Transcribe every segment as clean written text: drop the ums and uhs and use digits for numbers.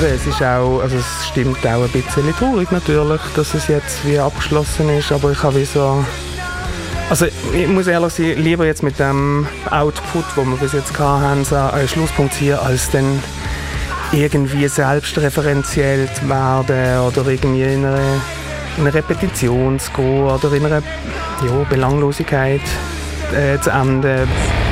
eben, es ist auch, also es stimmt auch ein bisschen traurig natürlich, dass es jetzt wie abgeschlossen ist, aber ich habe wie so, also ich muss ehrlich sein, lieber jetzt mit dem Output, den wir bis jetzt hatten, so einen Schlusspunkt ziehen, als dann irgendwie selbstreferenziell zu werden oder irgendwie in eine Repetition zu gehen oder in einer Belanglosigkeit zu enden.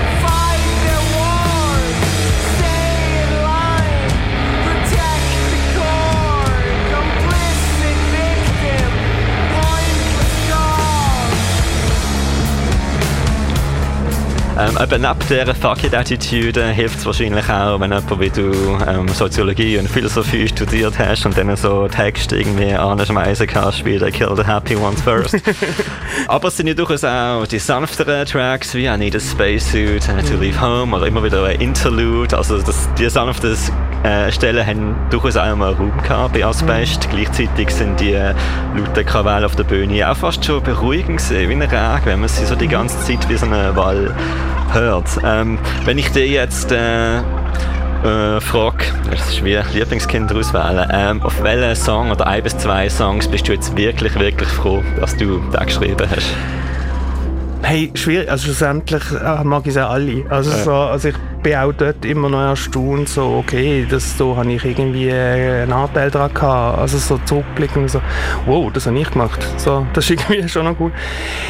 Eben neben dieser Fuck-it-Attitude hilft es wahrscheinlich auch, wenn jemand wie du Soziologie und Philosophie studiert hast und dann so Texte irgendwie anschmeißen kannst, wie «They kill the happy ones first». Aber es sind ja durchaus auch die sanfteren Tracks wie «I need a spacesuit to leave home» oder immer wieder ein Interlude. Also die sanften Stellen haben durchaus auch mal Raum gehabt bei Asbest. Gleichzeitig sind die lauten Krawälle auf der Bühne auch fast schon beruhigend gewesen, wie ein Regen, wenn man sie so die ganze Zeit wie so einen Wall hört. Wenn ich dir jetzt frage, das ist wie Lieblingskind auswählen, auf welchen Song oder 1 bis 2 Songs bist du jetzt wirklich, wirklich froh, dass du den geschrieben hast? Hey, schwierig. Also schlussendlich mag ich sie alle. Also ich bin auch dort immer noch erstaunt, so okay, so habe ich irgendwie einen Anteil daran gehabt. Also so zurückblicken und so, wow, das habe ich gemacht. So, das ist irgendwie schon noch gut.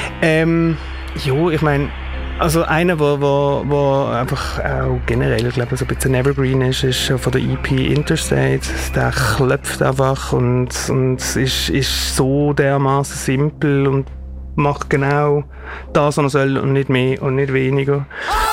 Ich meine, also einer, wo einfach auch generell, ich glaube, so ein bisschen evergreen ist von der EP Interstate. Der klopft einfach und ist so dermaßen simpel und macht genau das, was er soll und nicht mehr und nicht weniger.